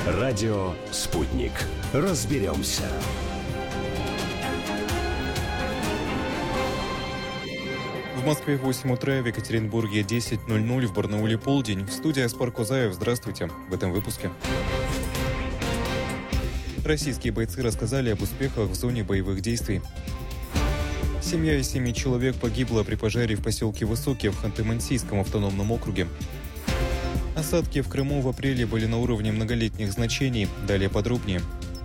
Радио «Спутник». Разберемся. В Москве 8 утра, в Екатеринбурге 10:00, в Барнауле полдень. В студии Аспар Кузаев. Здравствуйте. В этом выпуске. Российские бойцы рассказали об успехах в зоне боевых действий. Семья из 7 человек погибла при пожаре в поселке Высокие в Ханты-Мансийском автономном округе. Осадки в Крыму в апреле были на уровне многолетних значений. Далее подробнее.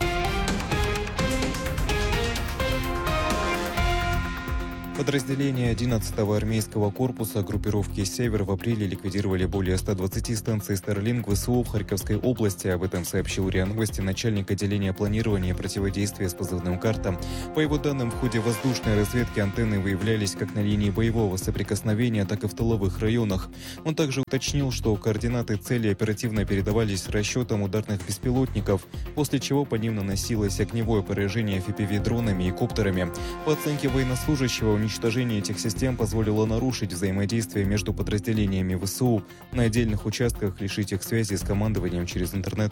Подразделения 11-го армейского корпуса группировки «Север» в апреле ликвидировали более 120 станций Starlink ВСУ в Харьковской области. Об этом сообщил РИА Новости начальник отделения планирования и противодействия с позывным «Карта». По его данным, в ходе воздушной разведки антенны выявлялись как на линии боевого соприкосновения, так и в тыловых районах. Он также уточнил, что координаты цели оперативно передавались расчетам ударных беспилотников, после чего по ним наносилось огневое поражение FPV-дронами и коптерами. По оценке военнослужащего, уничтожение этих систем позволило нарушить взаимодействие между подразделениями ВСУ, на отдельных участках лишить их связи с командованием через интернет.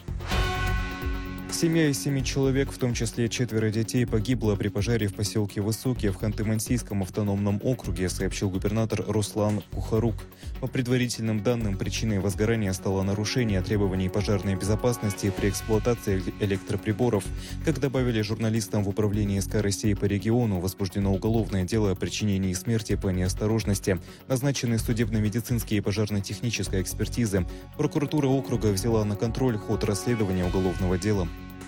Семья из 7 человек, в том числе 4 детей, погибла при пожаре в поселке Высокие в Ханты-Мансийском автономном округе, сообщил губернатор Руслан Кухарук. По предварительным данным, причиной возгорания стало нарушение требований пожарной безопасности при эксплуатации электроприборов. Как добавили журналистам в управлении СК России по региону, возбуждено уголовное дело о причинении смерти по неосторожности. Назначены судебно-медицинские и пожарно-техническая экспертизы. Прокуратура округа взяла на контроль ход расследования уголовного дела.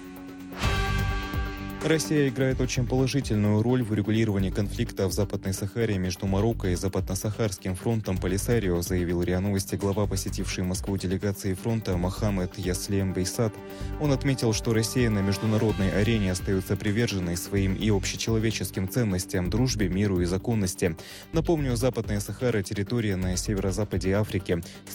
Россия играет очень положительную роль в урегулировании конфликта в Западной Сахаре между Марокко и Западно-Сахарским фронтом Полисарио, заявил РИА Новости глава посетившей Москву делегации фронта Мохаммед Яслем Бейсат. Он отметил, что Россия на международной арене остается приверженной своим и общечеловеческим ценностям, дружбе, миру и законности. Напомню, Западная Сахара – территория на северо-западе Африки. С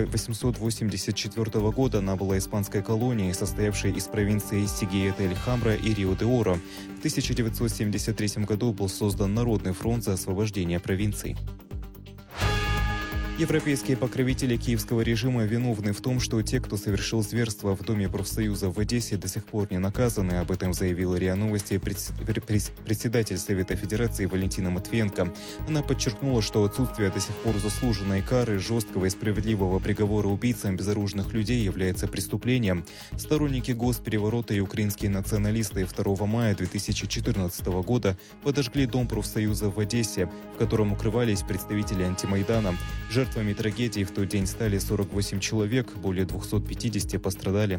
1884 года она была испанской колонией, состоявшей из провинций Сигиет-эль-Хамра и Рио-де-Жанейро. В 1973 году был создан Народный фронт за освобождение провинций. Европейские покровители киевского режима виновны в том, что те, кто совершил зверство в Доме профсоюза в Одессе, до сих пор не наказаны. Об этом заявила РИА Новости председатель Совета Федерации Валентина Матвиенко. Она подчеркнула, что отсутствие до сих пор заслуженной кары, жесткого и справедливого приговора убийцам безоружных людей является преступлением. Сторонники госпереворота и украинские националисты 2 мая 2014 года подожгли Дом профсоюза в Одессе, в котором укрывались представители антимайдана. Жертвами трагедии в тот день стали 48 человек, более 250 пострадали.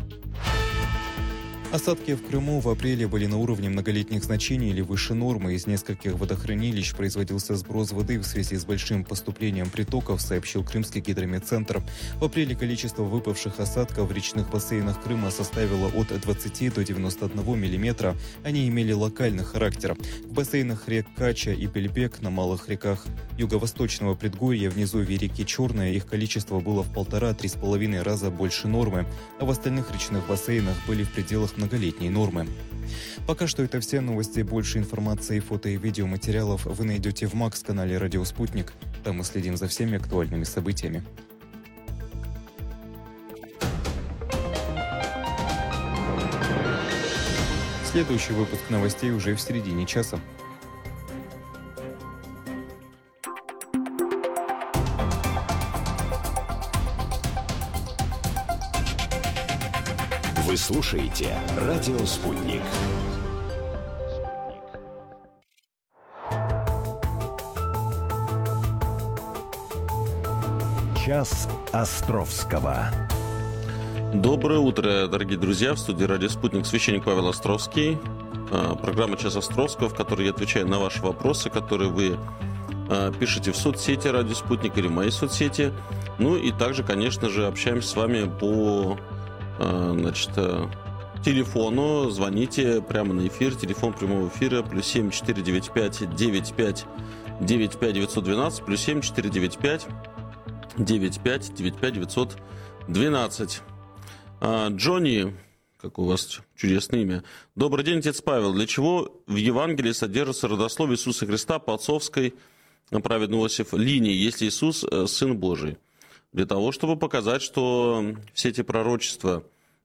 Осадки в Крыму в апреле были на уровне многолетних значений или выше нормы. Из нескольких водохранилищ производился сброс воды в связи с большим поступлением притоков, сообщил Крымский гидрометцентр. В апреле количество выпавших осадков в речных бассейнах Крыма составило от 20 до 91 миллиметра. Они имели локальный характер. В бассейнах рек Кача и Бельбек, на малых реках юго-восточного предгорья, в низовье реки Черная, их количество было в 1,5–3,5 раза больше нормы, а в остальных речных бассейнах были в пределах многолетней нормы. Пока что это все новости. Больше информации, фото и видеоматериалов вы найдете в МАКС-канале «Радио Спутник». Там мы следим за всеми актуальными событиями. Следующий выпуск новостей уже в середине часа. Вы слушаете «Радио Спутник». Час Островского. Доброе утро, дорогие друзья. В студии «Радио Спутник» священник Павел Островский. Программа «Час Островского», в которой я отвечаю на ваши вопросы, которые вы пишите в соцсети «Радио Спутник» или в моей соцсети. Ну и также, конечно же, общаемся с вами по телефону. Звоните прямо на эфир. Телефон прямого эфира +7 495 95 95 912 +7 495 95 95 912. Джонни, как у вас чудесное имя. Добрый день, отец Павел. Для чего в Евангелии содержится родословие Иисуса Христа по отцовской, праведный Иосиф, линии, если Иисус Сын Божий? Для того, чтобы показать, что все эти пророчества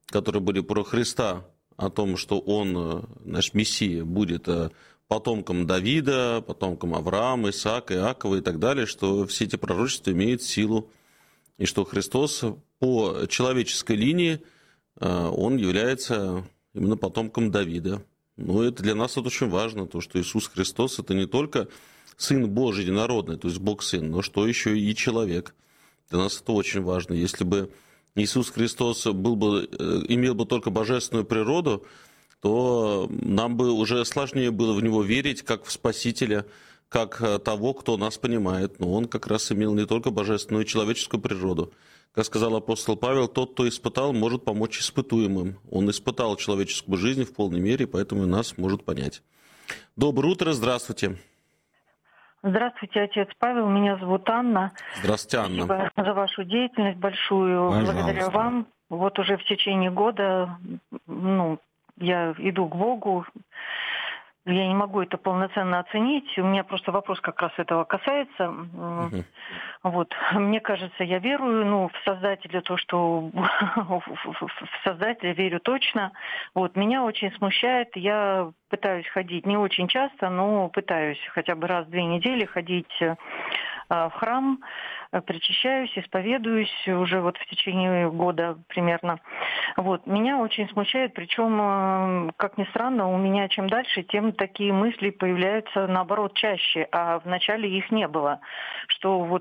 которые были про Христа, о том, что он, наш Мессия, будет потомком Давида, потомком Авраама, Исаака, Иакова и так далее, что все эти пророчества имеют силу, и что Христос по человеческой линии, он является именно потомком Давида. Но это для нас это очень важно, то, что Иисус Христос – это не только Сын Божий единородный, то есть Бог-Сын, но что еще и человек. Для нас это очень важно. Если бы Иисус Христос имел бы только божественную природу, то нам бы уже сложнее было в Него верить, как в Спасителя, как того, кто нас понимает. Но Он как раз имел не только божественную, но и человеческую природу. Как сказал апостол Павел, тот, кто испытал, может помочь испытуемым. Он испытал человеческую жизнь в полной мере, поэтому и нас может понять. Доброе утро, здравствуйте. Здравствуйте, отец Павел. Меня зовут Анна. Здравствуйте, Анна. Спасибо за вашу деятельность большую. Пожалуйста. Благодаря вам. Вот уже в течение года, я иду к Богу. Я не могу это полноценно оценить. У меня просто вопрос как раз этого касается. Вот. Мне кажется, я верую, в Создателя, то, что в Создателя верю точно. Вот. Меня очень смущает. Я пытаюсь ходить не очень часто, но пытаюсь хотя бы раз в 2 недели ходить в храм, причащаюсь, исповедуюсь уже вот в течение года примерно. Вот. Меня очень смущает, причем, как ни странно, у меня чем дальше, тем такие мысли появляются, наоборот, чаще, а вначале их не было. Что вот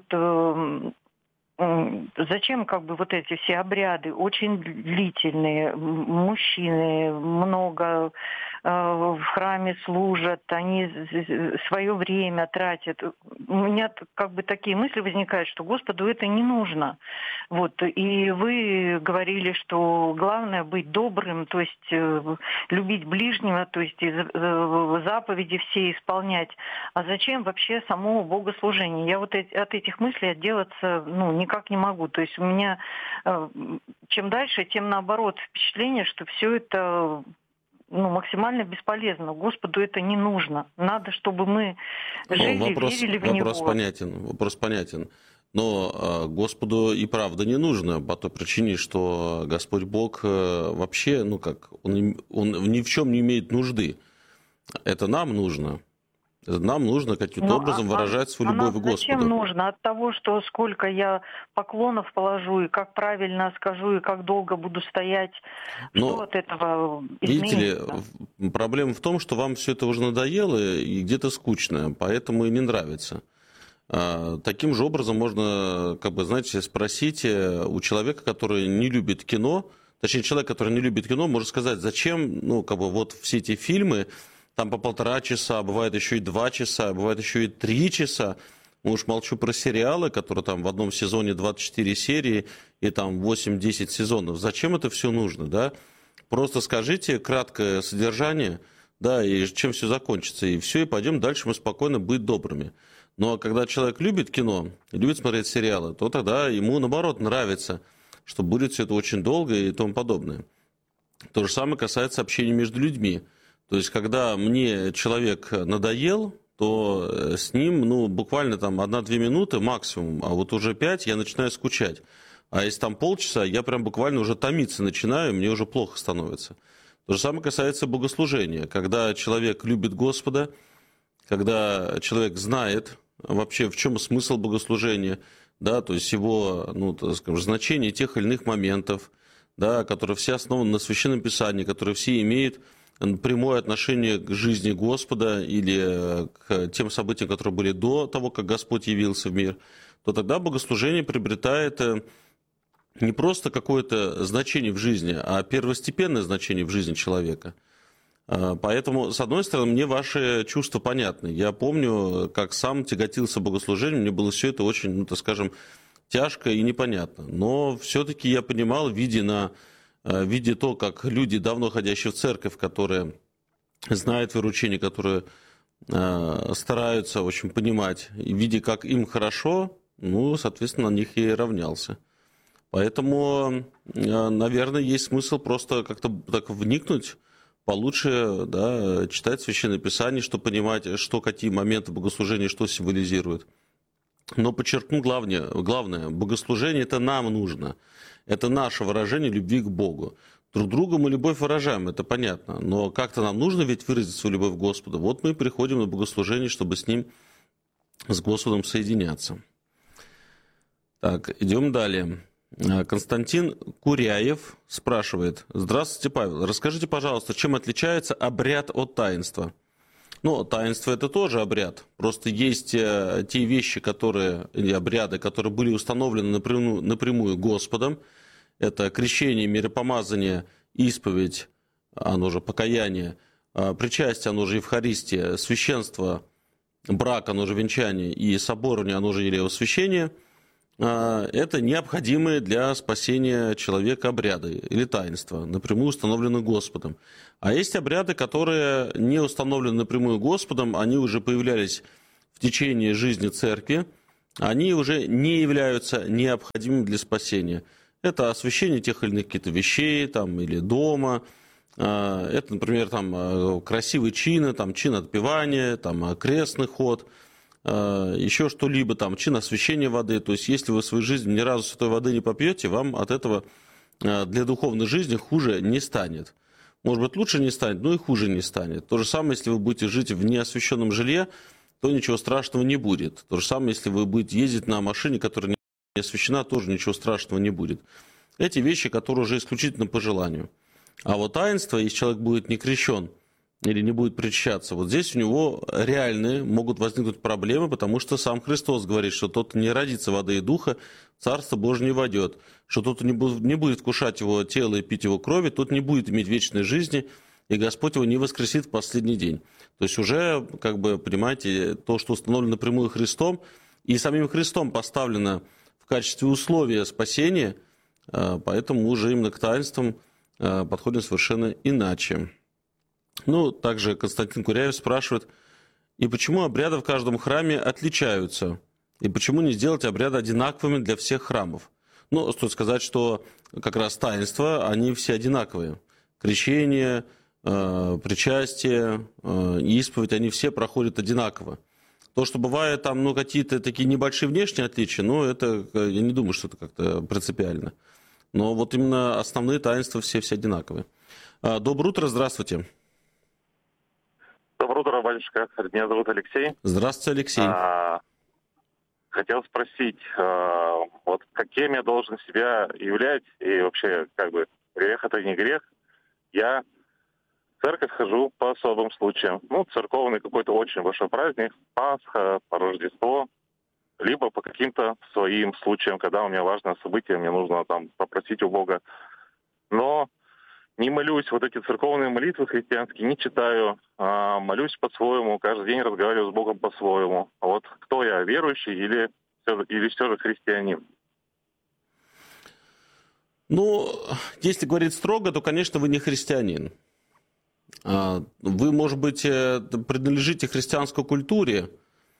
зачем вот эти все обряды, очень длительные, мужчины много в храме служат, они свое время тратят. У меня такие мысли возникают, что Господу это не нужно. Вот. И вы говорили, что главное быть добрым, то есть любить ближнего, то есть заповеди все исполнять. А зачем вообще само богослужение? Я вот от этих мыслей отделаться никак не могу. То есть у меня чем дальше, тем наоборот впечатление, что все это максимально бесполезно. Господу это не нужно. Надо, чтобы мы жили, верили в Него. Вопрос понятен. Но Господу и правда не нужно по той причине, что Господь Бог вообще, он ни в чем не имеет нужды. Это нам нужно. Нам нужно каким-то образом выражать свою любовь к Господу. Зачем нужно? От того, что сколько я поклонов положу, и как правильно скажу, и как долго буду стоять, что от этого изменится? Видите ли, проблема в том, что вам все это уже надоело и где-то скучно, поэтому и не нравится. Таким же образом можно, спросить у человека, который не любит кино, точнее, человек, который не любит кино, может сказать, зачем, вот все эти фильмы, там по 1,5 часа, бывает еще и 2 часа, бывает еще и 3 часа. Уж молчу про сериалы, которые там в одном сезоне 24 серии и там 8-10 сезонов. Зачем это все нужно, да? Просто скажите краткое содержание, да, и чем все закончится, и все, и пойдем дальше мы спокойно быть добрыми. Но когда человек любит кино, любит смотреть сериалы, то тогда ему, наоборот, нравится, что будет все это очень долго и тому подобное. То же самое касается общения между людьми. То есть, когда мне человек надоел, то с ним, буквально там 1-2 минуты максимум, а вот уже 5 я начинаю скучать. А если там полчаса, я прям буквально уже томиться начинаю, мне уже плохо становится. То же самое касается богослужения. Когда человек любит Господа, когда человек знает вообще, в чем смысл богослужения, да, то есть его, значение тех или иных моментов, да, которые все основаны на Священном Писании, которые все имеют прямое отношение к жизни Господа или к тем событиям, которые были до того, как Господь явился в мир, то тогда богослужение приобретает не просто какое-то значение в жизни, а первостепенное значение в жизни человека. Поэтому, с одной стороны, мне ваши чувства понятны. Я помню, как сам тяготился богослужением, мне было все это очень, тяжко и непонятно. Но все-таки я понимал, видя то, как люди, давно ходящие в церковь, которые знают вероучение, которые стараются очень понимать, и видя, как им хорошо, соответственно, на них и равнялся. Поэтому, наверное, есть смысл просто как-то так вникнуть, получше, да, читать Священное Писание, чтобы понимать, что какие моменты богослужения, что символизирует. Но подчеркну главное, богослужение это нам нужно. Это наше выражение любви к Богу. Друг другу мы любовь выражаем, это понятно. Но как-то нам нужно ведь выразить свою любовь к Господу. Вот мы приходим на богослужение, чтобы с Ним, с Господом соединяться. Так, идем далее. Константин Куряев спрашивает. Здравствуйте, Павел. Расскажите, пожалуйста, чем отличается обряд от таинства? Ну, таинство – это тоже обряд. Просто есть те вещи, или обряды, которые были установлены напрямую Господом. Это крещение, миропомазание, исповедь, оно же покаяние, причастие, оно же Евхаристия, священство, брак, оно же венчание, и соборование, оно же елеосвящение. Это необходимые для спасения человека обряды или таинства, напрямую установлены Господом. А есть обряды, которые не установлены напрямую Господом, они уже появлялись в течение жизни церкви, они уже не являются необходимыми для спасения. Это освящение тех или иных каких-то вещей там, или дома, это, например, там, красивые чины, там, чин отпевания, там, крестный ход, еще что-либо, там, чин освящения воды. То есть, если вы в своей жизни ни разу святой воды не попьете, вам от этого для духовной жизни хуже не станет. Может быть, лучше не станет, но и хуже не станет. То же самое, если вы будете жить в неосвященном жилье, то ничего страшного не будет. То же самое, если вы будете ездить на машине, которая не освящена, тоже ничего страшного не будет. Эти вещи, которые уже исключительно по желанию. А вот таинство, если человек будет не крещен, или не будет причащаться, вот здесь у него реальные могут возникнуть проблемы, потому что сам Христос говорит, что тот не родится воды и духа, Царство Божие не войдет, что тот не будет вкушать его тело и пить его крови, тот не будет иметь вечной жизни, и Господь его не воскресит в последний день. То есть уже, как бы, понимаете, то, что установлено напрямую Христом, и самим Христом поставлено в качестве условия спасения, поэтому уже именно к таинствам подходим совершенно иначе. Ну, также Константин Куряев спрашивает, и почему обряды в каждом храме отличаются? И почему не сделать обряды одинаковыми для всех храмов? Ну, стоит сказать, что как раз таинства, они все одинаковые. Крещение, причастие, исповедь, они все проходят одинаково. То, что бывает там, ну, какие-то такие небольшие внешние отличия, ну, это, я не думаю, что это как-то принципиально. Но вот именно основные таинства все одинаковые. Доброе утро, здравствуйте. Доброе утро, батюшка. Меня зовут Алексей. Здравствуйте, Алексей. Хотел спросить, вот каким я должен себя являть, и вообще, как бы, грех это не грех. Я в церковь хожу по особым случаям. Ну, церковный какой-то очень большой праздник, Пасха, по Рождество, либо по каким-то своим случаям, когда у меня важное событие, мне нужно там попросить у Бога. Но не молюсь, вот эти церковные молитвы христианские не читаю, молюсь по-своему, каждый день разговариваю с Богом по-своему. А вот кто я, верующий или все же христианин? Ну, если говорить строго, то, конечно, вы не христианин. Вы, может быть, принадлежите христианской культуре,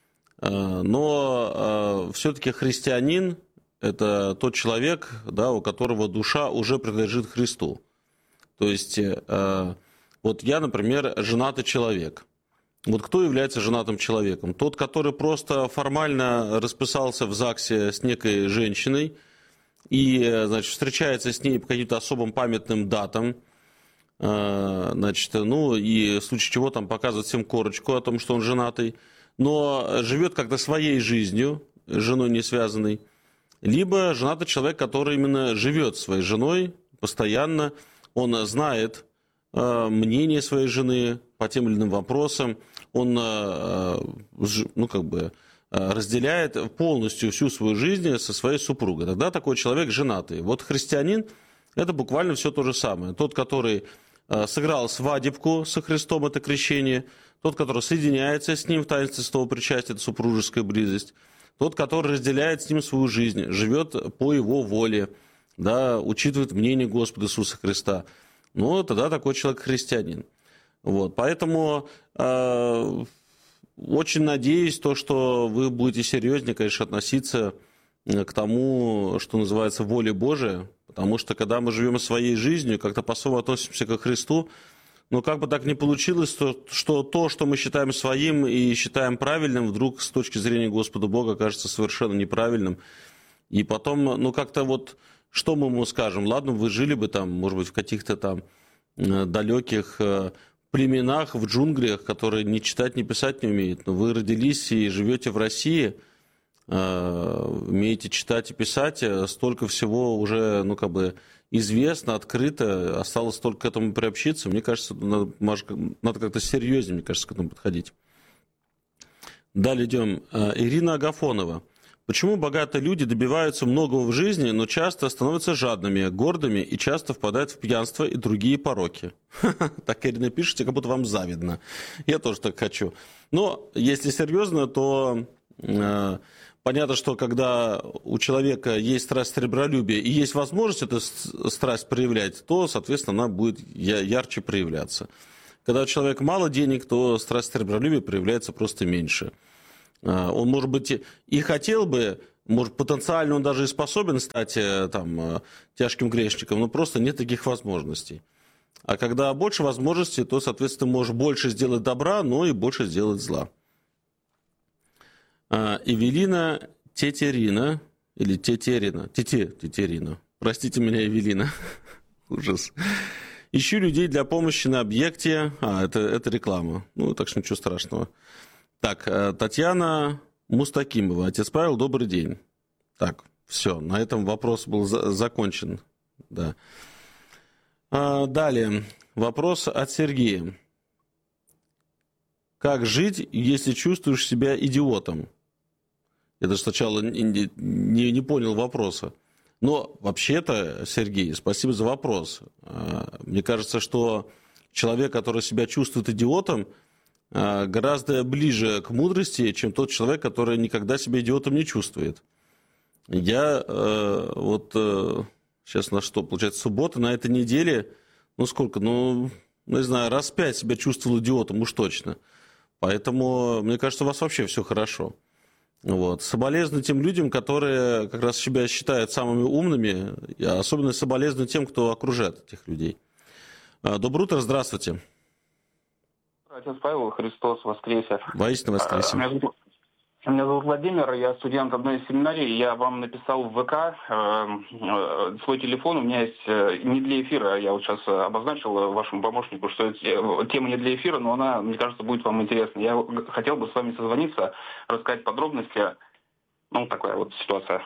но все-таки христианин – это тот человек, да, у которого душа уже принадлежит Христу. То есть, вот я, например, женатый человек. Вот кто является женатым человеком? Тот, который просто формально расписался в ЗАГСе с некой женщиной и, значит, встречается с ней по каким-то особым памятным датам, значит, ну, и в случае чего там показывает всем корочку о том, что он женатый, но живет как-то своей жизнью, с женой не связанной, либо женатый человек, который именно живет своей женой постоянно, он знает мнение своей жены по тем или иным вопросам, он, ну, как бы, разделяет полностью всю свою жизнь со своей супругой. Тогда такой человек женатый. Вот христианин – это буквально все то же самое. Тот, который сыграл свадебку со Христом, это крещение, тот, который соединяется с ним в таинстве святого причастия, это супружеская близость, тот, который разделяет с ним свою жизнь, живет по его воле, да, учитывает мнение Господа Иисуса Христа, ну, тогда такой человек христианин. Вот, поэтому очень надеюсь, что вы будете серьезнее, конечно, относиться к тому, что называется волей Божией, потому что когда мы живем своей жизнью, как-то по-своему относимся ко Христу, но как бы так ни получилось, что то, что мы считаем своим и считаем правильным, вдруг с точки зрения Господа Бога кажется совершенно неправильным. И потом, ну, как-то вот Что мы ему скажем? Ладно, вы жили бы там, может быть, в каких-то там далеких племенах, в джунглях, которые ни читать, ни писать не умеют. Но вы родились и живете в России, умеете читать и писать, столько всего уже, известно, открыто, осталось только к этому приобщиться. Мне кажется, надо как-то серьезнее, мне кажется, к этому подходить. Далее идем. Ирина Агафонова. Почему богатые люди добиваются многого в жизни, но часто становятся жадными, гордыми и часто впадают в пьянство и другие пороки? Так, Ирина, пишите, как будто вам завидно. Я тоже так хочу. Но если серьезно, то понятно, что когда у человека есть страсть сребролюбия и есть возможность эту страсть проявлять, то, соответственно, она будет ярче проявляться. Когда у человека мало денег, то страсть сребролюбия проявляется просто меньше. Он, может быть, и хотел бы, может, потенциально он даже и способен стать тяжким грешником, но просто нет таких возможностей. А когда больше возможностей, то, соответственно, можешь больше сделать добра, но и больше сделать зла. Эвелина Тетерина, или Тетерина, простите меня, Эвелина, ужас. Ищу людей для помощи на объекте, это реклама, так что ничего страшного. Так, Татьяна Мустакимова. Отец Павел, добрый день. Так, все, на этом вопрос был закончен. Да. Далее, вопрос от Сергея. Как жить, если чувствуешь себя идиотом? Я даже сначала не понял вопроса. Но вообще-то, Сергей, спасибо за вопрос. Мне кажется, что человек, который себя чувствует идиотом, гораздо ближе к мудрости, чем тот человек, который никогда себя идиотом не чувствует. Я сейчас на что, получается, суббота, на этой неделе, не знаю, раз 5 себя чувствовал идиотом, уж точно. Поэтому, мне кажется, у вас вообще все хорошо. Соболезную тем людям, которые как раз себя считают самыми умными, и особенно соболезную тем, кто окружает этих людей. Доброе утро, здравствуйте. Отец Павел, Христос воскресе. Воистину воскресе. Меня зовут Владимир, я студент одной из семинарий. Я вам написал в ВК свой телефон. У меня есть не для эфира. Я вот сейчас обозначил вашему помощнику, что тема не для эфира, но она, мне кажется, будет вам интересна. Я хотел бы с вами созвониться, рассказать подробности. Такая вот ситуация.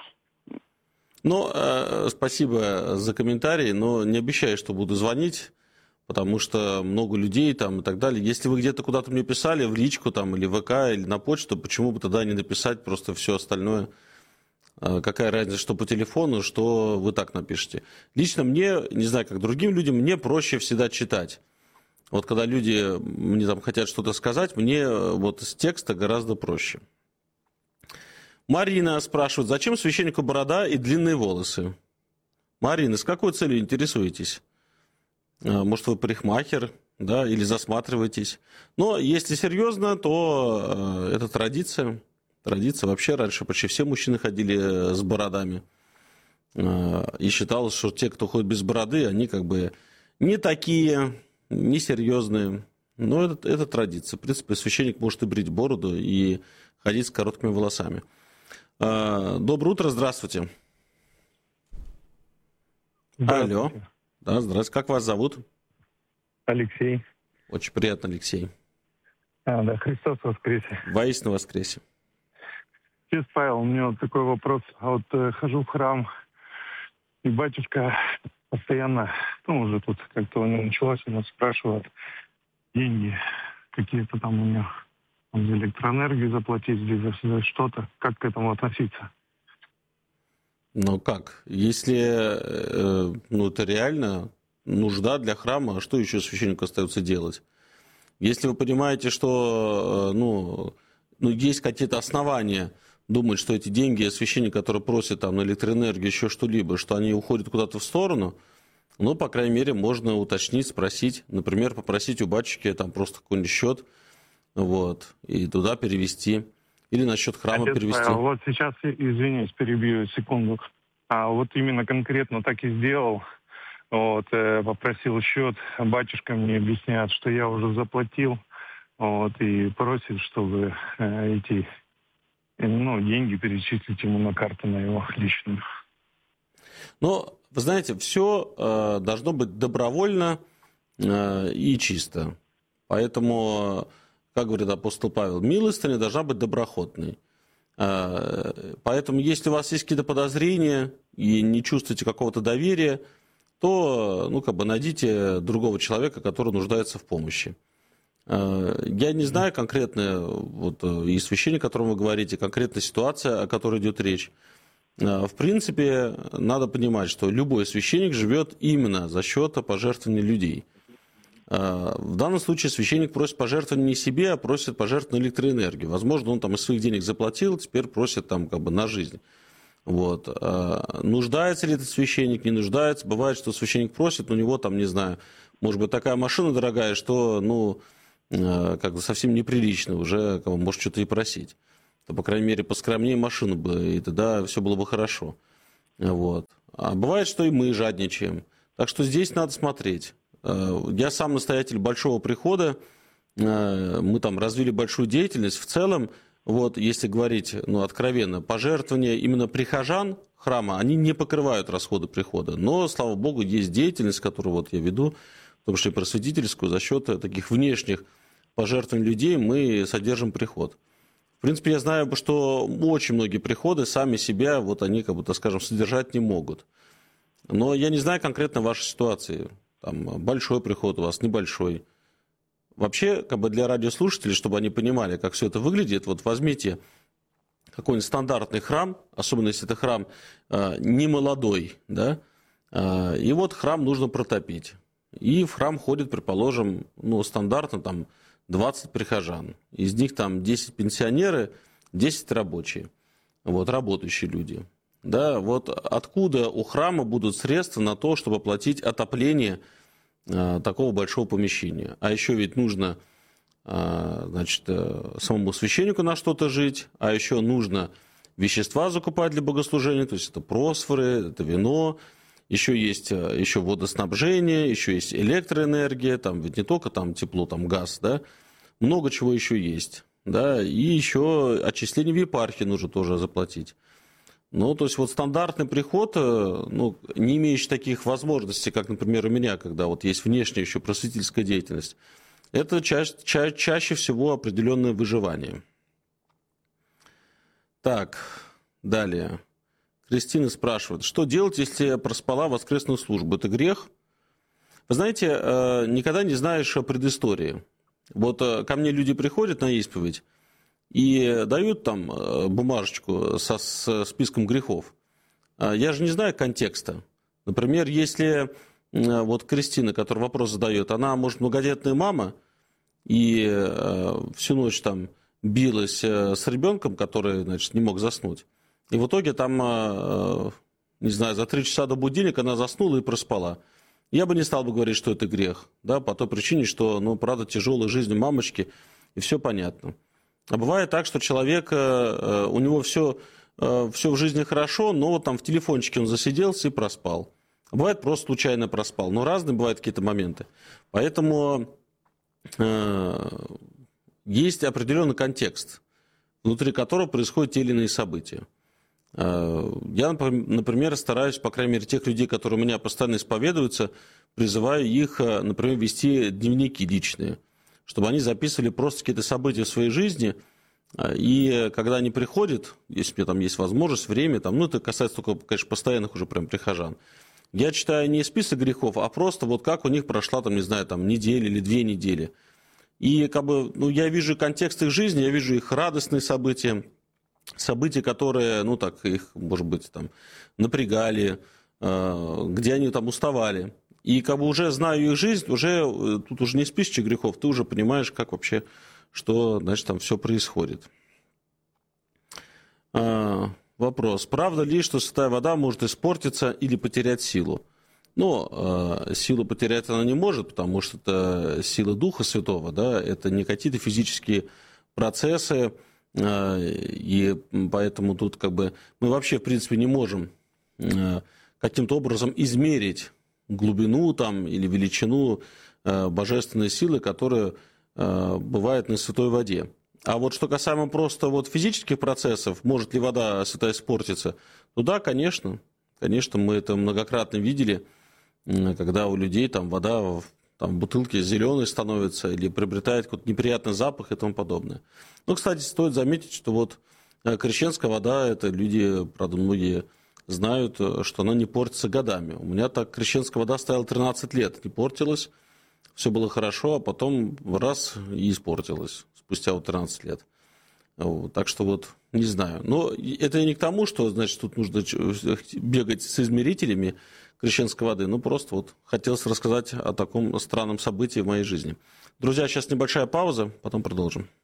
Спасибо за комментарий, но не обещаю, что буду звонить. Потому что много людей и так далее. Если вы где-то куда-то мне писали, в личку или в ВК, или на почту, почему бы тогда не написать просто все остальное? Какая разница, что по телефону, что вы так напишете? Лично мне, не знаю, как другим людям, мне проще всегда читать. Когда люди мне хотят что-то сказать, мне с текста гораздо проще. Марина спрашивает, зачем священнику борода и длинные волосы? Марина, с какой целью интересуетесь? Может, вы парикмахер, да, или засматриваетесь. Но если серьезно, то это традиция. Традиция вообще раньше почти все мужчины ходили с бородами. И считалось, что те, кто ходит без бороды, они не такие, не серьезные. Но это традиция. В принципе, священник может и брить бороду, и ходить с короткими волосами. Доброе утро, здравствуйте. Алло. Да, здравствуйте. Как вас зовут? Алексей. Очень приятно, Алексей. Да, Христос воскресе. Воистину воскресе. Отец Павел, у меня такой вопрос. Хожу в храм, и батюшка постоянно, уже тут как-то у него началось, у нас спрашивают деньги какие-то там у него, за электроэнергию заплатить, за что-то. Как к этому относиться? Как? Если это реально нужда для храма, что еще священнику остается делать? Если вы понимаете, что есть какие-то основания думать, что эти деньги священник, который просит на электроэнергию, еще что-либо, что они уходят куда-то в сторону, по крайней мере, можно уточнить, спросить, например, попросить у батюшки просто какой-нибудь счет, и туда перевести. Или на счет храма Отец перевести. Павел, сейчас, извините, перебью секунду. Именно конкретно так и сделал. Попросил счет, батюшка мне объясняет, что я уже заплатил, и просит, чтобы эти деньги перечислить ему на карту, на его личную. Вы знаете, все должно быть добровольно и чисто. Поэтому, как говорит апостол Павел, милостыня должна быть доброходной. Поэтому, если у вас есть какие-то подозрения и не чувствуете какого-то доверия, то найдите другого человека, который нуждается в помощи. Я не знаю конкретно, и священник, о котором вы говорите, конкретная ситуация, о которой идет речь. В принципе, надо понимать, что любой священник живет именно за счет пожертвований людей. В данном случае священник просит пожертвования не себе, а просит пожертвовать на электроэнергию. Возможно, он там из своих денег заплатил, теперь просит на жизнь. Нуждается ли этот священник, не нуждается. Бывает, что священник просит, но у него может быть такая машина дорогая, что совсем неприлично уже может что-то и просить. То, по крайней мере, поскромнее машину бы, и тогда все было бы хорошо. А бывает, что и мы жадничаем. Так что здесь надо смотреть. Я сам настоятель большого прихода, мы там развили большую деятельность. В целом, если говорить откровенно, пожертвования именно прихожан храма, они не покрывают расходы прихода. Но, слава богу, есть деятельность, которую я веду, в том числе просветительскую, за счет таких внешних пожертвований людей мы содержим приход. В принципе, я знаю, что очень многие приходы сами себя, они, содержать не могут. Но я не знаю конкретно вашей ситуации. Там большой приход у вас, небольшой. Вообще, для радиослушателей, чтобы они понимали, как все это выглядит, возьмите какой-нибудь стандартный храм, особенно если это храм не молодой, да, и храм нужно протопить. И в храм ходит, предположим, стандартно 20 прихожан. Из них 10 пенсионеры, 10 рабочие, работающие люди. Да, откуда у храма будут средства на то, чтобы оплатить отопление такого большого помещения? А еще ведь нужно, самому священнику на что-то жить, а еще нужно вещества закупать для богослужения, то есть это просфоры, это вино, еще есть водоснабжение, еще есть электроэнергия, ведь не только тепло, газ, да, много чего еще есть, да, и еще отчисление в епархии нужно тоже заплатить. То есть стандартный приход, не имеющий таких возможностей, как, например, у меня, когда есть внешняя еще просветительская деятельность, это чаще всего определенное выживание. Так, далее. Кристина спрашивает, что делать, если я проспала воскресную службу? Это грех? Вы знаете, никогда не знаешь о предыстории. Ко мне люди приходят на исповедь, и дают бумажечку со списком грехов. Я же не знаю контекста. Например, если Кристина, которая вопрос задает, она, может, многодетная мама, и всю ночь билась с ребенком, который, не мог заснуть. И в итоге за 3 часа до будильника она заснула и проспала. Я бы не стал говорить, что это грех, да, по той причине, что, правда, тяжелая жизнь мамочки, и все понятно. А бывает так, что человек, у него все в жизни хорошо, но в телефончике он засиделся и проспал. А бывает просто случайно проспал. Но разные бывают какие-то моменты. Поэтому есть определенный контекст, внутри которого происходят те или иные события. Я, например, стараюсь, по крайней мере, тех людей, которые у меня постоянно исповедуются, призываю их, например, вести дневники личные, чтобы они записывали просто какие-то события в своей жизни, и когда они приходят, если у меня есть возможность, время, это касается только, конечно, постоянных уже прям прихожан, я читаю не список грехов, а просто как у них прошла, неделя или 2 недели. И я вижу контекст их жизни, я вижу их радостные события, которые, их, может быть, напрягали, где они уставали. И уже знаю их жизнь, тут уже не списочек грехов, ты уже понимаешь, как вообще, что, все происходит. Вопрос. Правда ли, что святая вода может испортиться или потерять силу? Силу потерять она не может, потому что это сила Духа Святого, да, это не какие-то физические процессы, и поэтому тут мы вообще, в принципе, не можем каким-то образом измерить глубину или величину божественной силы, которая бывает на святой воде. А что касаемо просто физических процессов, может ли вода святая испортиться, да, конечно, Конечно, мы это многократно видели, когда у людей там вода там, в бутылке зеленой становится или приобретает какой-то неприятный запах и тому подобное. Но, кстати, стоит заметить, что вот крещенская вода, это люди, правда, многие знают, что она не портится годами. У меня так крещенская вода стояла 13 лет, не портилась, все было хорошо, а потом раз и испортилась спустя вот 13 лет. Вот, так что вот, не знаю. Но это и не к тому, что, значит, тут нужно бегать с измерителями крещенской воды. Ну, просто вот хотелось рассказать о таком странном событии в моей жизни. Друзья, сейчас небольшая пауза, потом продолжим.